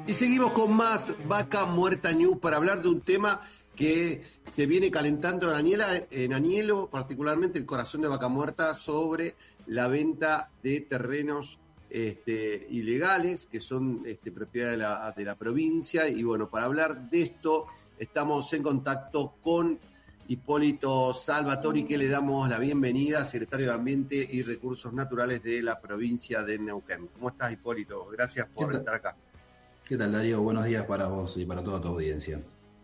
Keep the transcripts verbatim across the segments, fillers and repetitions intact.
Y seguimos con más Vaca Muerta News para hablar de un tema que se viene calentando en, Aniela, en Anielo, particularmente el corazón de Vaca Muerta, sobre la venta de terrenos este, ilegales que son este, propiedad de la, de la provincia. Y bueno, para hablar de esto estamos en contacto con Hipólito Salvatori, que le damos la bienvenida, secretario de Ambiente y Recursos Naturales de la provincia de Neuquén. ¿Cómo estás, Hipólito? Gracias por estar acá. ¿Qué tal, Darío? Buenos días para vos y para toda tu audiencia.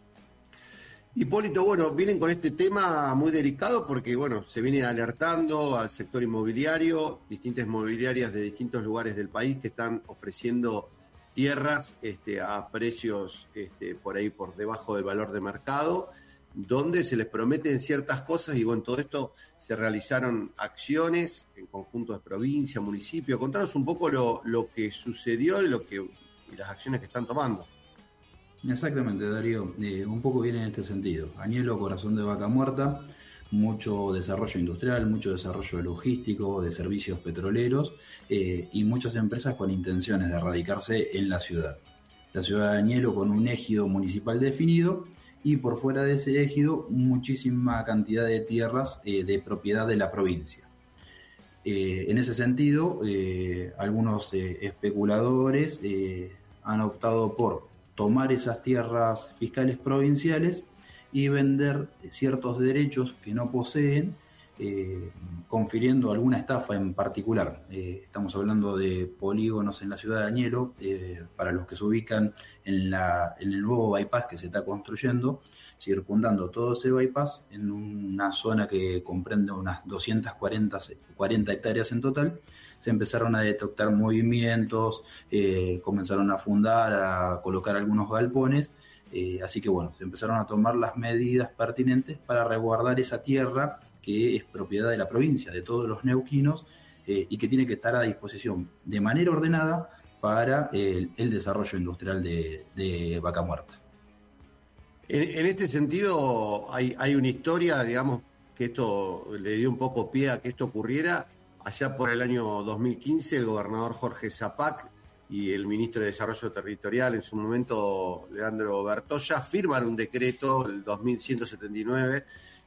Hipólito, bueno, vienen con este tema muy delicado porque, bueno, se viene alertando al sector inmobiliario, distintas inmobiliarias de distintos lugares del país que están ofreciendo tierras este, a precios este, por ahí por debajo del valor de mercado, donde se les prometen ciertas cosas y, bueno, todo esto se realizaron acciones en conjunto de provincia, municipio. Contanos un poco lo, lo que sucedió y lo que... y las acciones que están tomando. Exactamente, Darío. Eh, un poco viene en este sentido. Anielo, corazón de Vaca Muerta, mucho desarrollo industrial, mucho desarrollo logístico, de servicios petroleros eh, y muchas empresas con intenciones de radicarse en la ciudad. La ciudad de Anielo con un ejido municipal definido y por fuera de ese ejido muchísima cantidad de tierras eh, de propiedad de la provincia. Eh, en ese sentido, eh, algunos eh, especuladores eh, han optado por tomar esas tierras fiscales provinciales y vender ciertos derechos que no poseen, eh, confiriendo alguna estafa en particular. Eh, estamos hablando de polígonos en la ciudad de Anielo, eh, para los que se ubican en, la, en el nuevo bypass que se está construyendo, circundando todo ese bypass en una zona que comprende unas doscientas cuarenta hectáreas en total. Se empezaron a detectar movimientos, eh, comenzaron a fundar, a colocar algunos galpones, eh, así que bueno, se empezaron a tomar las medidas pertinentes para resguardar esa tierra que es propiedad de la provincia, de todos los neuquinos, eh, y que tiene que estar a disposición de manera ordenada para el, el desarrollo industrial de, de Vaca Muerta. En, en este sentido, hay, hay una historia, digamos, que esto le dio un poco pie a que esto ocurriera. Allá por el año dos mil quince, el gobernador Jorge Zapac y el ministro de Desarrollo Territorial, en su momento Leandro Bertolla, firman un decreto, el dos mil ciento setenta y nueve,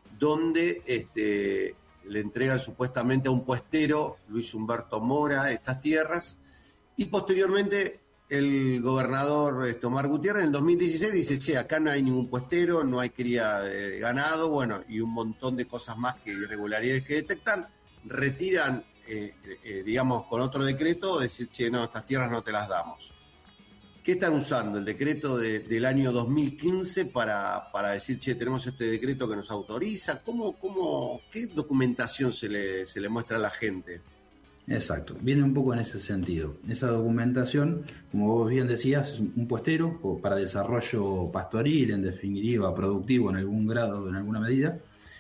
donde este, le entregan supuestamente a un puestero, Luis Humberto Mora, estas tierras, y posteriormente el gobernador este, Omar Gutiérrez en el dos mil dieciséis dice, che, acá no hay ningún puestero, no hay cría de ganado, bueno, y un montón de cosas más, que irregularidades que detectan, retiran, eh, eh, digamos, con otro decreto, decir, che, no, estas tierras no te las damos. ¿Qué están usando? El decreto de, del año dos mil quince para, para decir, che, tenemos este decreto que nos autoriza. ¿Cómo, cómo, qué documentación se le, se le muestra a la gente? Exacto, viene un poco en ese sentido. Esa documentación, como vos bien decías, es un puestero para desarrollo pastoril, en definitiva productivo en algún grado, en alguna medida.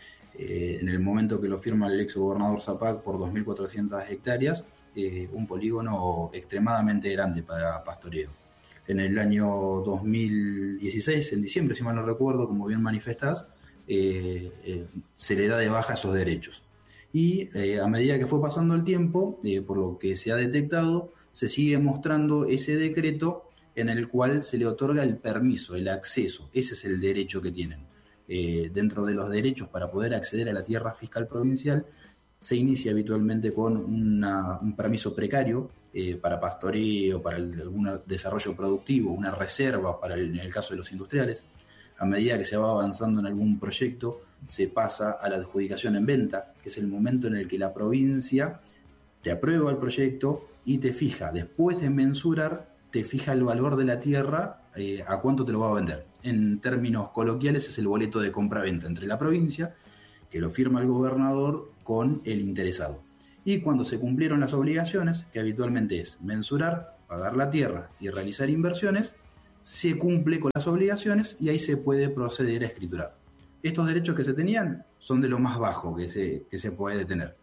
Eh, en el momento que lo firma el ex gobernador Zapac por dos mil cuatrocientas hectáreas, eh, un polígono extremadamente grande para pastoreo. En el año dos mil dieciséis, en diciembre, si mal no recuerdo, como bien manifestás, eh, eh, se le da de baja esos derechos. Y eh, a medida que fue pasando el tiempo, eh, por lo que se ha detectado, se sigue mostrando ese decreto en el cual se le otorga el permiso, el acceso. Ese es el derecho que tienen. Eh, dentro de los derechos para poder acceder a la tierra fiscal provincial, se inicia habitualmente con una, un permiso precario eh, para pastoreo, para el, algún desarrollo productivo, una reserva para el, en el caso de los industriales. A medida que se va avanzando en algún proyecto, se pasa a la adjudicación en venta, que es el momento en el que la provincia te aprueba el proyecto y te fija, después de mensurar, te fija el valor de la tierra, eh, a cuánto te lo va a vender. En términos coloquiales es el boleto de compra-venta entre la provincia, que lo firma el gobernador con el interesado. Y cuando se cumplieron las obligaciones, que habitualmente es mensurar, pagar la tierra y realizar inversiones, se cumple con las obligaciones y ahí se puede proceder a escriturar. Estos derechos que se tenían son de lo más bajo que se, que se puede tener.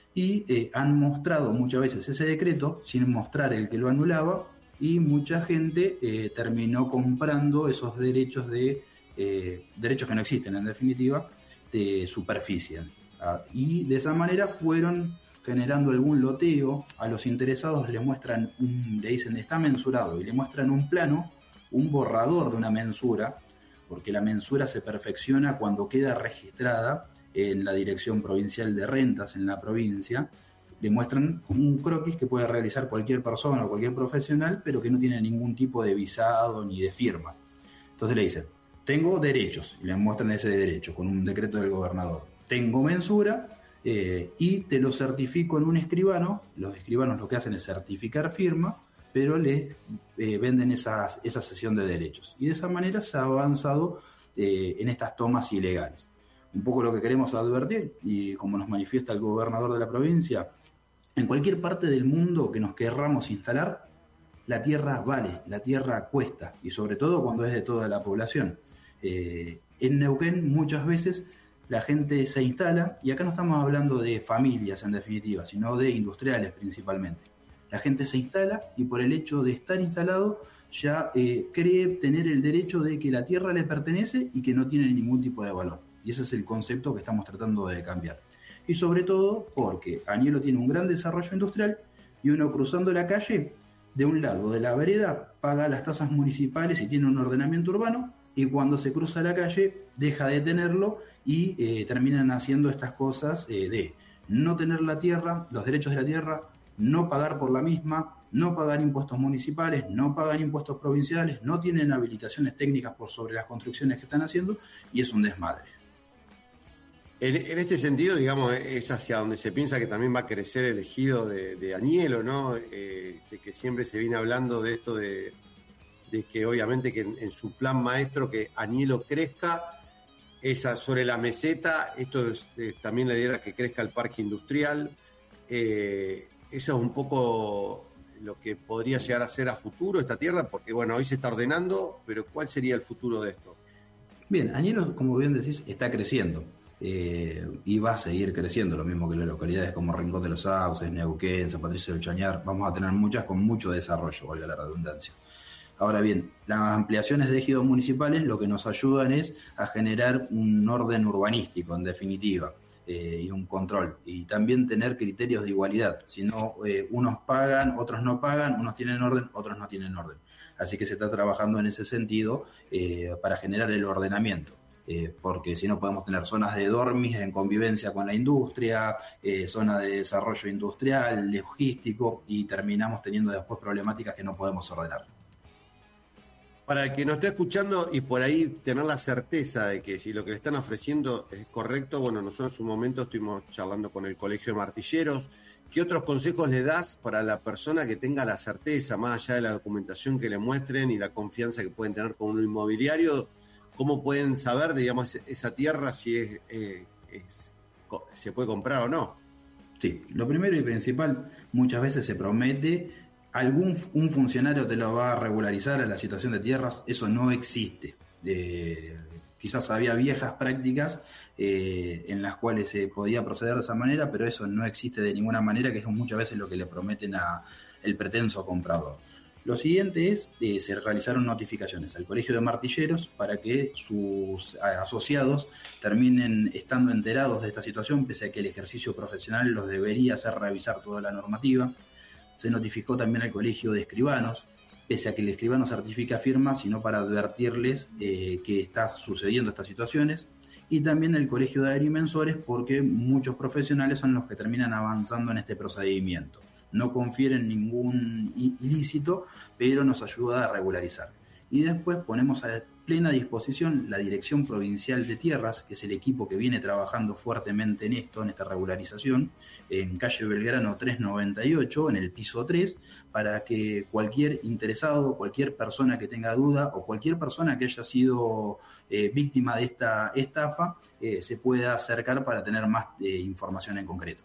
Y eh, han mostrado muchas veces ese decreto sin mostrar el que lo anulaba, y mucha gente eh, terminó comprando esos derechos de eh, derechos que no existen, en definitiva, de superficie. Ah, y de esa manera fueron generando algún loteo. A los interesados le muestran, un, le dicen está mensurado, y le muestran un plano un borrador de una mensura, porque la mensura se perfecciona cuando queda registrada en la Dirección Provincial de Rentas en la provincia. Le muestran un croquis que puede realizar cualquier persona o cualquier profesional, pero que no tiene ningún tipo de visado ni de firmas. Entonces le dicen, tengo derechos, y le muestran ese derecho con un decreto del gobernador. Tengo mensura eh, y te lo certifico en un escribano. Los escribanos lo que hacen es certificar firma, pero le eh, venden esas, esa cesión de derechos. Y de esa manera se ha avanzado eh, en estas tomas ilegales. Un poco lo que queremos advertir, y como nos manifiesta el gobernador de la provincia, en cualquier parte del mundo que nos querramos instalar, la tierra vale, la tierra cuesta, y sobre todo cuando es de toda la población. Eh, en Neuquén muchas veces la gente se instala, y acá no estamos hablando de familias en definitiva, sino de industriales principalmente. La gente se instala y por el hecho de estar instalado ya eh, cree tener el derecho de que la tierra le pertenece y que no tiene ningún tipo de valor. Y ese es el concepto que estamos tratando de cambiar. Y sobre todo porque Añelo tiene un gran desarrollo industrial y uno cruzando la calle, de un lado de la vereda, paga las tasas municipales y tiene un ordenamiento urbano, y cuando se cruza la calle deja de tenerlo y eh, terminan haciendo estas cosas eh, de no tener la tierra, los derechos de la tierra, no pagar por la misma, no pagar impuestos municipales, no pagar impuestos provinciales, no tienen habilitaciones técnicas por sobre las construcciones que están haciendo, y es un desmadre. En, en este sentido, digamos, es hacia donde se piensa que también va a crecer el ejido de, de Añelo, ¿no? Eh, de que siempre se viene hablando de esto de, de que obviamente que en, en su plan maestro que Añelo crezca, esa sobre la meseta, esto es eh, también la idea era que crezca el parque industrial. Eh, eso es un poco lo que podría llegar a ser a futuro esta tierra, porque bueno, hoy se está ordenando, pero ¿cuál sería el futuro de esto? Bien, Añelo, como bien decís, está creciendo. Eh, y va a seguir creciendo, lo mismo que las localidades como Rincón de los Sauces, Neuquén, San Patricio del Chañar. Vamos a tener muchas con mucho desarrollo, valga la redundancia. Ahora bien, las ampliaciones de ejidos municipales lo que nos ayudan es a generar un orden urbanístico, en definitiva, eh, y un control, y también tener criterios de igualdad. Si no, eh, unos pagan, otros no pagan, unos tienen orden, otros no tienen orden. Así que se está trabajando en ese sentido eh, para generar el ordenamiento. Eh, porque si no podemos tener zonas de dormis en convivencia con la industria, eh, zona de desarrollo industrial, logístico, y terminamos teniendo después problemáticas que no podemos ordenar. Para el que nos esté escuchando y por ahí tener la certeza de que si lo que le están ofreciendo es correcto, bueno, nosotros en su momento estuvimos charlando con el Colegio de Martilleros. ¿Qué otros consejos le das para la persona que tenga la certeza, más allá de la documentación que le muestren y la confianza que pueden tener con un inmobiliario? ¿Cómo pueden saber, digamos, esa tierra si es, eh, es, se puede comprar o no? Sí, lo primero y principal, muchas veces se promete, algún un funcionario te lo va a regularizar a la situación de tierras. Eso no existe. Eh, quizás había viejas prácticas eh, en las cuales se podía proceder de esa manera, pero eso no existe de ninguna manera, que es muchas veces lo que le prometen a el pretenso comprador. Lo siguiente es, eh, se realizaron notificaciones al Colegio de Martilleros para que sus asociados terminen estando enterados de esta situación, pese a que el ejercicio profesional los debería hacer revisar toda la normativa. Se notificó también al Colegio de Escribanos, pese a que el escribano certifica firma, sino para advertirles eh, que está sucediendo estas situaciones. Y también el Colegio de Agrimensores, porque muchos profesionales son los que terminan avanzando en este procedimiento. No confieren ningún ilícito, pero nos ayuda a regularizar. Y después ponemos a plena disposición la Dirección Provincial de Tierras, que es el equipo que viene trabajando fuertemente en esto, en esta regularización, en calle Belgrano trescientos noventa y ocho, en el piso tres, para que cualquier interesado, cualquier persona que tenga duda o cualquier persona que haya sido eh, víctima de esta estafa eh, se pueda acercar para tener más eh, información en concreto.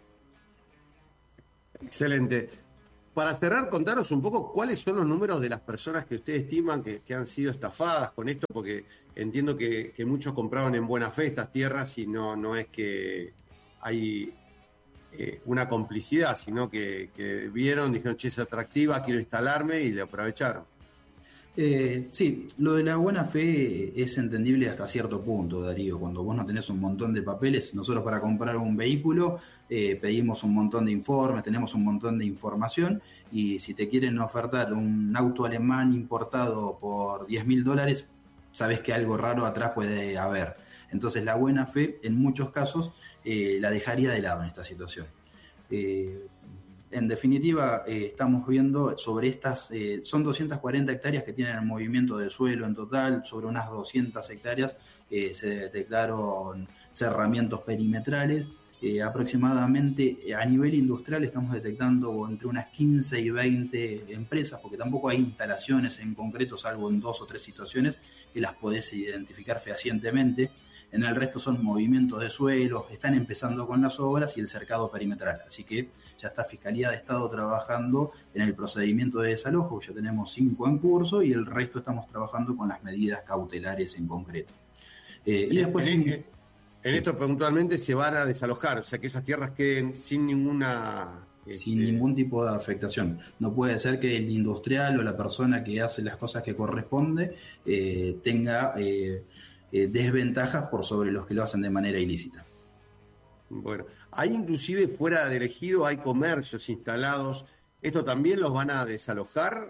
Excelente. Para cerrar, contaros un poco cuáles son los números de las personas que ustedes estiman que, que han sido estafadas con esto, porque entiendo que, que muchos compraron en buena fe estas tierras y no, no es que hay eh, una complicidad, sino que, que vieron, dijeron, che, es atractiva, quiero instalarme, y le aprovecharon. Eh, sí, lo de la buena fe es entendible hasta cierto punto, Darío. Cuando vos no tenés un montón de papeles, nosotros para comprar un vehículo eh, pedimos un montón de informes, tenemos un montón de información, y si te quieren ofertar un auto alemán importado por diez mil dólares, sabés que algo raro atrás puede haber. Entonces la buena fe en muchos casos eh, la dejaría de lado en esta situación. Eh, En definitiva, eh, estamos viendo sobre estas, eh, son doscientas cuarenta hectáreas que tienen el movimiento de suelo en total, sobre unas doscientas hectáreas eh, se detectaron cerramientos perimetrales, eh, aproximadamente a nivel industrial estamos detectando entre unas quince y veinte empresas, porque tampoco hay instalaciones en concreto, salvo en dos o tres situaciones que las podés identificar fehacientemente. En el resto son movimientos de suelos, están empezando con las obras y el cercado perimetral. Así que ya está Fiscalía de Estado trabajando en el procedimiento de desalojo, ya tenemos cinco en curso y el resto estamos trabajando con las medidas cautelares en concreto. Eh, y después... En, en, en sí. Esto puntualmente se van a desalojar, o sea que esas tierras queden sin ninguna... Sin este... ningún tipo de afectación. No puede ser que el industrial o la persona que hace las cosas que corresponde eh, tenga... Eh, Eh, desventajas por sobre los que lo hacen de manera ilícita. Bueno, hay inclusive fuera del ejido, hay comercios instalados. ¿Esto también los van a desalojar?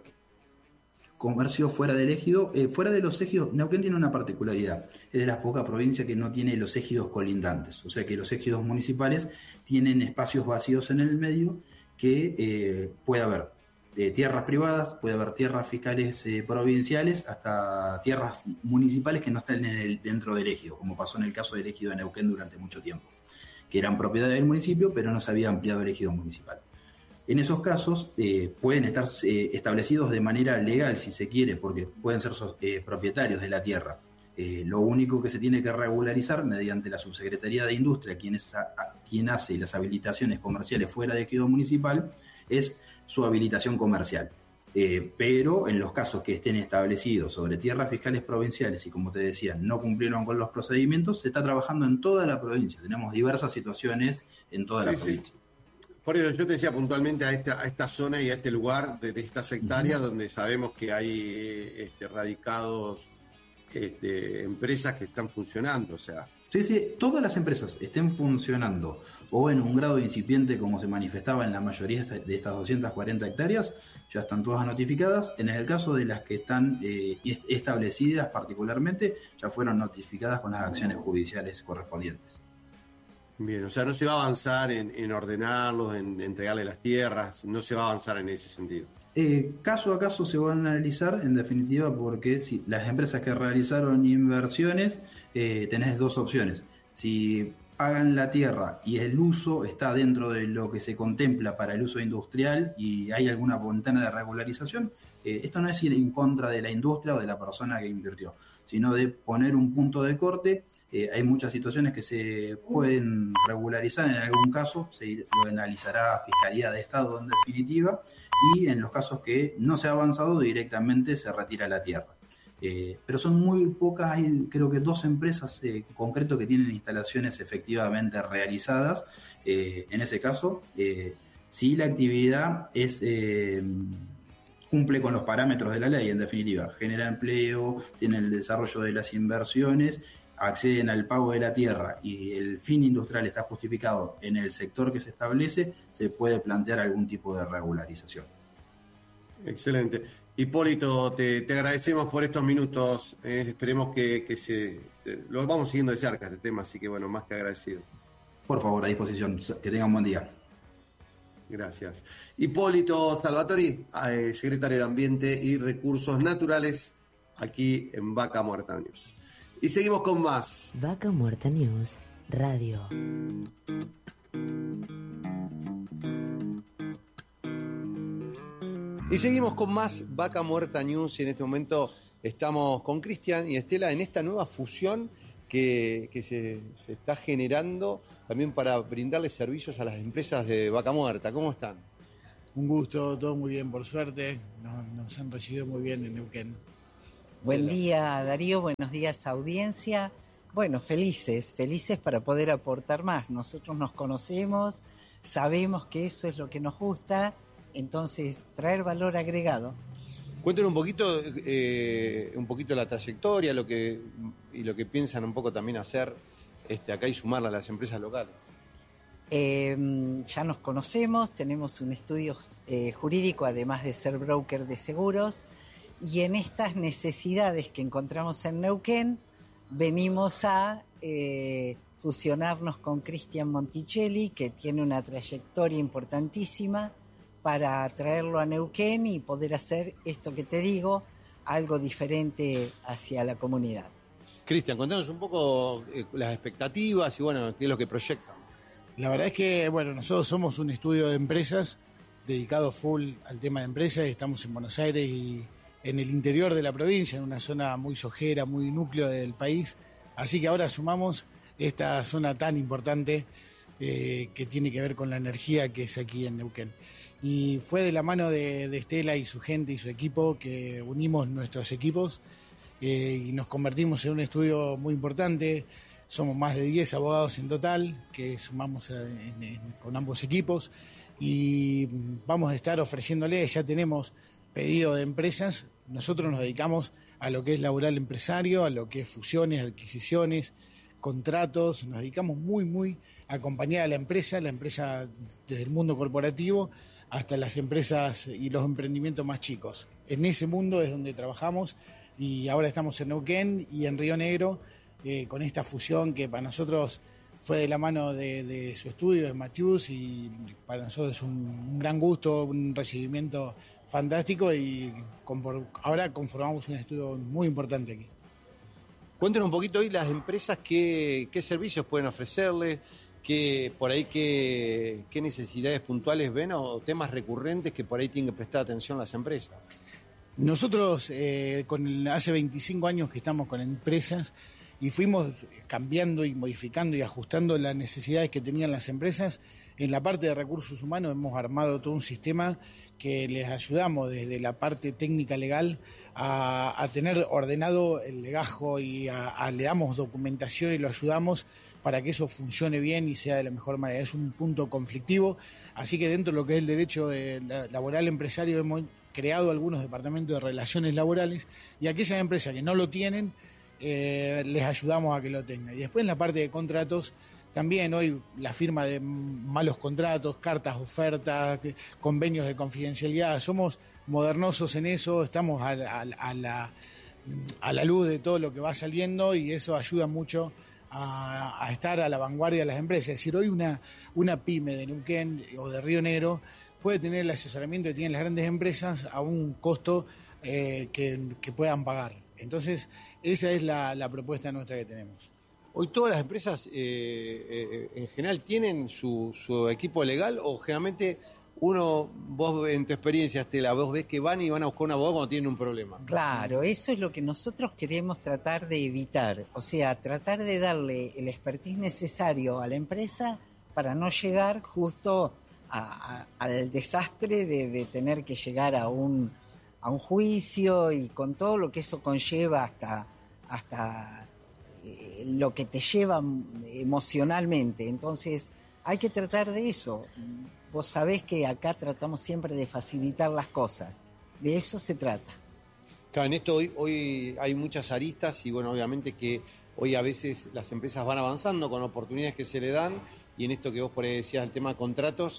Comercio fuera del ejido, eh, fuera de los ejidos, Neuquén tiene una particularidad, es de las pocas provincias que no tiene los ejidos colindantes, o sea que los ejidos municipales tienen espacios vacíos en el medio que eh, puede haber de tierras privadas, puede haber tierras fiscales eh, provinciales, hasta tierras municipales que no están en el, dentro del ejido, como pasó en el caso del ejido de Neuquén durante mucho tiempo, que eran propiedad del municipio, pero no se había ampliado el ejido municipal. En esos casos eh, pueden estar eh, establecidos de manera legal, si se quiere, porque pueden ser eh, propietarios de la tierra. Eh, lo único que se tiene que regularizar mediante la Subsecretaría de Industria, quien, es a, a, quien hace las habilitaciones comerciales fuera de ejido municipal, es su habilitación comercial. Eh, pero en los casos que estén establecidos sobre tierras fiscales provinciales y, como te decía, no cumplieron con los procedimientos, se está trabajando en toda la provincia. Tenemos diversas situaciones en toda sí, la provincia. Sí. Por eso yo te decía puntualmente a esta, a esta zona y a este lugar de, de estas hectáreas uh-huh. donde sabemos que hay este, radicados este, empresas que están funcionando, o sea... Sí, sí, todas las empresas estén funcionando o en un grado incipiente como se manifestaba en la mayoría de estas doscientas cuarenta hectáreas, ya están todas notificadas. En el caso de las que están eh, establecidas particularmente, ya fueron notificadas con las acciones judiciales correspondientes. Bien, o sea, no se va a avanzar en, en ordenarlos, en entregarle las tierras, no se va a avanzar en ese sentido. Eh, caso a caso se van a analizar, en definitiva, porque si las empresas que realizaron inversiones, eh, tenés dos opciones. Si pagan la tierra y el uso está dentro de lo que se contempla para el uso industrial y hay alguna ventana de regularización, eh, esto no es ir en contra de la industria o de la persona que invirtió, sino de poner un punto de corte. Eh, hay muchas situaciones que se pueden regularizar, en algún caso se lo analizará Fiscalía de Estado en definitiva, y en los casos que no se ha avanzado directamente se retira la tierra. Eh, pero son muy pocas, hay creo que dos empresas en eh, concreto que tienen instalaciones efectivamente realizadas. Eh, en ese caso, eh, sí la actividad es... Eh, cumple con los parámetros de la ley, en definitiva, genera empleo, tiene el desarrollo de las inversiones, acceden al pago de la tierra y el fin industrial está justificado en el sector que se establece, se puede plantear algún tipo de regularización. Excelente. Hipólito, te, te agradecemos por estos minutos, eh, esperemos que, que se... Eh, lo vamos siguiendo de cerca este tema, así que bueno, más que agradecido. Por favor, a disposición, que tengan un buen día. Gracias. Hipólito Salvatori, eh, secretario de Ambiente y Recursos Naturales, aquí en Vaca Muerta News. Y seguimos con más. Vaca Muerta News Radio. Y seguimos con más Vaca Muerta News y en este momento estamos con Cristian y Estela en esta nueva fusión que, que se, se está generando también para brindarle servicios a las empresas de Vaca Muerta. ¿Cómo están? Un gusto, todo muy bien, por suerte. Nos, nos han recibido muy bien en Neuquén. Buen día, Darío. Buenos días, audiencia. Bueno, felices, felices para poder aportar más. Nosotros nos conocemos, sabemos que eso es lo que nos gusta, entonces traer valor agregado. Cuéntenos un poquito, eh, un poquito la trayectoria, lo que y lo que piensan un poco también hacer este, acá y sumarla a las empresas locales. Eh, ya nos conocemos, tenemos un estudio eh, jurídico, además de ser broker de seguros, y en estas necesidades que encontramos en Neuquén, venimos a eh, fusionarnos con Cristian Monticelli, que tiene una trayectoria importantísima, para traerlo a Neuquén y poder hacer esto que te digo, algo diferente hacia la comunidad. Cristian, contanos un poco eh, las expectativas y bueno, qué es lo que proyectan. La verdad es que, bueno, nosotros somos un estudio de empresas dedicado full al tema de empresas. Estamos en Buenos Aires y en el interior de la provincia, en una zona muy sojera, muy núcleo del país. Así que ahora sumamos esta zona tan importante eh, que tiene que ver con la energía que es aquí en Neuquén. Y fue de la mano de, de Estela y su gente y su equipo que unimos nuestros equipos eh, y nos convertimos en un estudio muy importante. Somos más de diez abogados en total que sumamos en, en, con ambos equipos y vamos a estar ofreciéndole, ya tenemos pedido de empresas. Nosotros nos dedicamos a lo que es laboral empresario, a lo que es fusiones, adquisiciones, contratos. Nos dedicamos muy, muy a acompañar a la empresa, la empresa desde el mundo corporativo hasta las empresas y los emprendimientos más chicos. En ese mundo es donde trabajamos y ahora estamos en Neuquén y en Río Negro eh, con esta fusión que para nosotros fue de la mano de, de su estudio, de Matthews, y para nosotros es un, un gran gusto, un recibimiento fantástico y con, ahora conformamos un estudio muy importante aquí. Cuéntenos un poquito hoy las empresas qué, qué servicios pueden ofrecerles, qué, por ahí qué, qué necesidades puntuales ven o temas recurrentes que por ahí tienen que prestar atención las empresas. Nosotros eh, con el, hace veinticinco años que estamos con empresas y fuimos cambiando y modificando y ajustando las necesidades que tenían las empresas. En la parte de recursos humanos hemos armado todo un sistema que les ayudamos desde la parte técnica legal a, a tener ordenado el legajo y a, a, le damos documentación y lo ayudamos para que eso funcione bien y sea de la mejor manera. Es un punto conflictivo, así que dentro de lo que es el derecho eh, laboral empresario hemos creado algunos departamentos de relaciones laborales y aquellas empresas que no lo tienen, eh, les ayudamos a que lo tengan. Y después en la parte de contratos, también hoy la firma de malos contratos, cartas, ofertas, convenios de confidencialidad, somos modernosos en eso, estamos a, a, a, la, a la luz de todo lo que va saliendo y eso ayuda mucho a, a estar a la vanguardia de las empresas. Es decir, hoy una, una pyme de Neuquén o de Río Negro puede tener el asesoramiento que tienen las grandes empresas a un costo eh, que, que puedan pagar. Entonces, esa es la, la propuesta nuestra que tenemos. Hoy todas las empresas eh, eh, en general tienen su, su equipo legal o generalmente uno, vos en tu experiencia, Estela, vos ves que van y van a buscar un abogado cuando tienen un problema. Claro, eso es lo que nosotros queremos tratar de evitar, o sea, tratar de darle el expertise necesario a la empresa para no llegar justo a, a, al desastre de, de tener que llegar a un, a un juicio y con todo lo que eso conlleva hasta... hasta lo que te lleva emocionalmente. Entonces hay que tratar de eso. Vos sabés que acá tratamos siempre de facilitar las cosas, de eso se trata. Claro, en esto hoy, hoy hay muchas aristas y bueno, obviamente que hoy a veces las empresas van avanzando con oportunidades que se le dan y en esto que vos por ahí decías, el tema de contratos,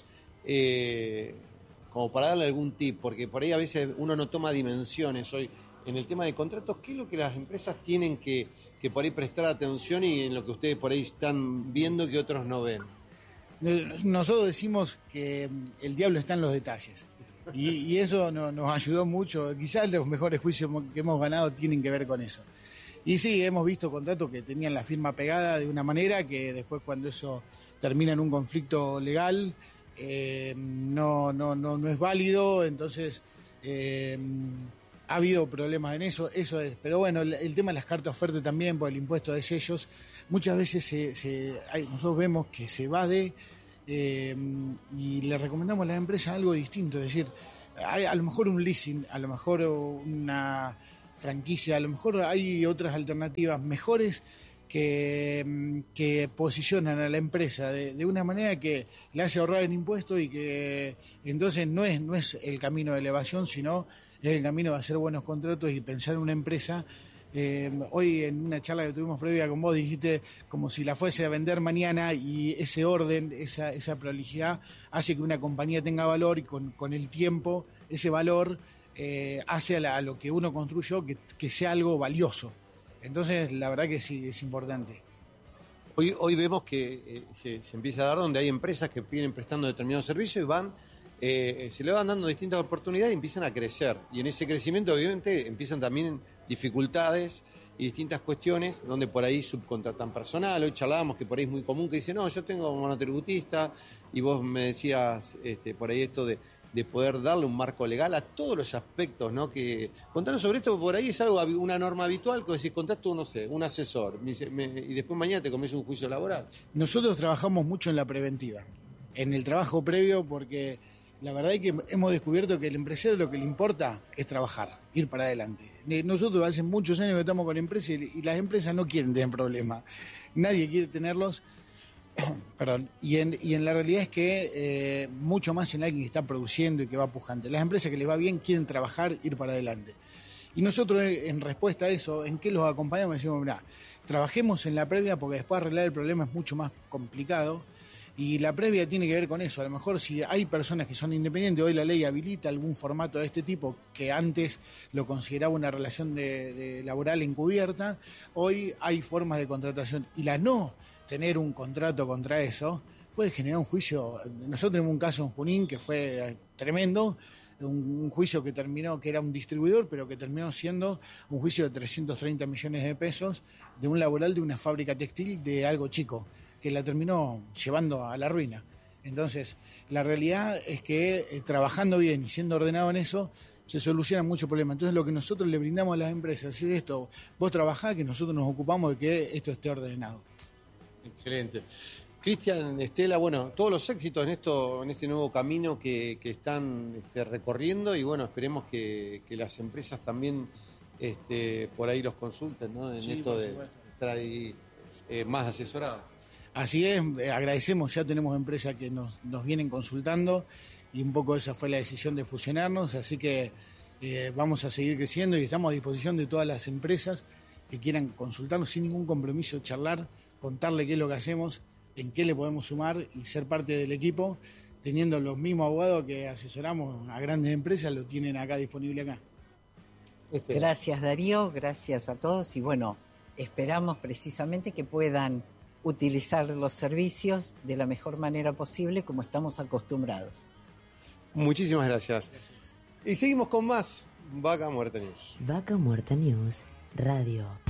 eh, como para darle algún tip, porque por ahí a veces uno no toma dimensiones hoy en el tema de contratos. ¿Qué es lo que las empresas tienen que que por ahí prestar atención y en lo que ustedes por ahí están viendo que otros no ven? Nosotros decimos que el diablo está en los detalles y, y eso no, nos ayudó mucho. Quizás los mejores juicios que hemos ganado tienen que ver con eso. Y sí, hemos visto contratos que tenían la firma pegada de una manera que después cuando eso termina en un conflicto legal eh, no, no, no, no es válido, entonces... Eh, Ha habido problemas en eso, eso es. Pero bueno, el, el tema de las cartas oferta también, por el impuesto de sellos, muchas veces se, se, hay, nosotros vemos que se evade eh, y le recomendamos a las empresas algo distinto. Es decir, hay a lo mejor un leasing, a lo mejor una franquicia, a lo mejor hay otras alternativas mejores que, que posicionan a la empresa de, de una manera que le hace ahorrar en impuestos y que entonces no es, no es el camino de elevación, sino es el camino de hacer buenos contratos y pensar en una empresa. Eh, hoy en una charla que tuvimos previa con vos dijiste como si la fuese a vender mañana, y ese orden, esa, esa prolijidad hace que una compañía tenga valor, y con, con el tiempo ese valor eh, hace a, la, a lo que uno construyó que, que sea algo valioso. Entonces la verdad que sí, es importante. Hoy, hoy vemos que eh, se, se empieza a dar donde hay empresas que vienen prestando determinados servicios y van, eh, se le van dando distintas oportunidades y empiezan a crecer. Y en ese crecimiento obviamente empiezan también dificultades y distintas cuestiones donde por ahí subcontratan personal. Hoy charlábamos que por ahí es muy común que dicen, no, yo tengo un monotributista, y vos me decías este, por ahí esto de, de poder darle un marco legal a todos los aspectos, ¿no? Que contanos sobre esto, por ahí es algo, una norma habitual, que decís, contrato, no sé, un asesor, me, me, y después mañana te comes un juicio laboral. Nosotros trabajamos mucho en la preventiva, en el trabajo previo, porque la verdad es que hemos descubierto que el empresario lo que le importa es trabajar, ir para adelante. Nosotros hace muchos años que estamos con empresas y las empresas no quieren tener problemas. Nadie quiere tenerlos. Perdón. Y en, y en la realidad es que eh, mucho más en alguien que está produciendo y que va pujante. Las empresas que les va bien quieren trabajar, ir para adelante. Y nosotros en respuesta a eso, ¿en qué los acompañamos? Decimos, mirá, trabajemos en la previa porque después arreglar el problema es mucho más complicado. Y la previa tiene que ver con eso. A lo mejor si hay personas que son independientes, hoy la ley habilita algún formato de este tipo que antes lo consideraba una relación de, de laboral encubierta. Hoy hay formas de contratación, y la no tener un contrato contra eso puede generar un juicio. Nosotros tenemos un caso en Junín que fue tremendo, un, un juicio que terminó, que era un distribuidor, pero que terminó siendo un juicio de trescientos treinta millones de pesos de un laboral de una fábrica textil de algo chico, que la terminó llevando a la ruina. Entonces, la realidad es que eh, trabajando bien y siendo ordenado en eso, se solucionan muchos problemas. Entonces, lo que nosotros le brindamos a las empresas es esto: vos trabajá, que nosotros nos ocupamos de que esto esté ordenado. Excelente. Cristian, Estela, bueno, todos los éxitos en esto, en este nuevo camino que, que están este, recorriendo, y bueno, esperemos que, que las empresas también este, por ahí los consulten, ¿no? En sí, esto de estar ahí eh, más asesorados. Así es, agradecemos, ya tenemos empresas que nos, nos vienen consultando, y un poco esa fue la decisión de fusionarnos, así que eh, vamos a seguir creciendo y estamos a disposición de todas las empresas que quieran consultarnos sin ningún compromiso, charlar, contarle qué es lo que hacemos, en qué le podemos sumar y ser parte del equipo, teniendo los mismos abogados que asesoramos a grandes empresas, lo tienen acá disponible acá. Este. Gracias Darío, gracias a todos, y bueno, esperamos precisamente que puedan utilizar los servicios de la mejor manera posible, como estamos acostumbrados. Muchísimas gracias. gracias. Y seguimos con más Vaca Muerta News. Vaca Muerta News Radio.